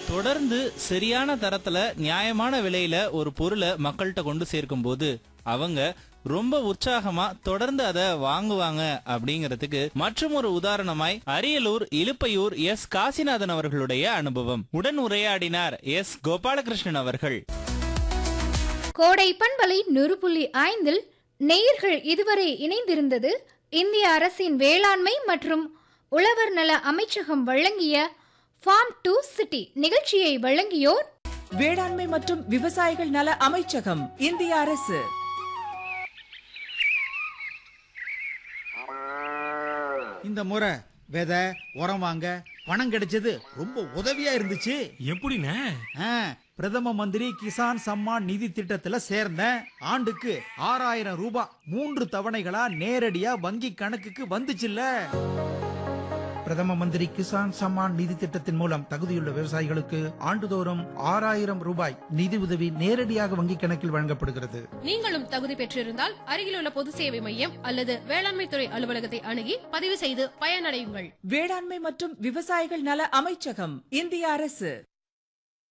தொடர்ந்து சரியான தரத்துல நியாயமான விலையில ஒரு பொருளை மக்கள்கிட்ட கொண்டு சேர்க்கும் போது அவங்க ரொம்ப உற்சாகமா தொடர்ந்து அதை வாங்குவாங்க அப்படிங்கறதுக்கு மற்றும் ஒரு உதாரணமாய் அரியலூர் இலுப்பையூர் எஸ் காசிநாதன் அவர்களுடைய அனுபவம். உடன் உரையாடினார் எஸ் கோபாலகிருஷ்ணன் அவர்கள். கோடை பண்பலை 100.5 நேயர்கள் இதுவரை இணைந்திருந்தது இந்திய அரசின் வேளாண்மை மற்றும் உழவர் நல அமைச்சகம் வழங்கிய ஃபார்ம் டு சிட்டி நிகழ்ச்சியை வழங்கியோர் வேளாண்மை மற்றும் விவசாயிகள் நல அமைச்சகம், இந்திய அரசு. இந்த முறை விதை உரம் வாங்க பணம் கிடைச்சது ரொம்ப உதவியா இருந்துச்சு. எப்படிண்ணே? பிரதம மந்திரி கிசான் சம்மான் நிதி திட்டத்துல சேர்ந்தேன். ஆண்டுக்கு 6000 ரூபாய் 3 தவணைகளா நேரடியா வங்கி கணக்குக்கு வந்துச்சுல்ல. பிரதம மந்திரி கிசான் சம்மான் நிதி திட்டத்தின் மூலம் தகுதியுள்ள விவசாயிகளுக்கு ஆண்டுதோறும் 6000 ரூபாய் நிதி உதவி நேரடியாக வங்கி கணக்கில் வழங்கப்படுகிறது. நீங்களும் தகுதி பெற்றிருந்தால் அருகிலுள்ள பொது சேவை மையம் அல்லது வேளாண்மை துறை அலுவலகத்தை அணுகி பதிவு செய்து பயனடையுங்கள். வேளாண்மை மற்றும் விவசாயிகள் நல அமைச்சகம், இந்திய அரசு.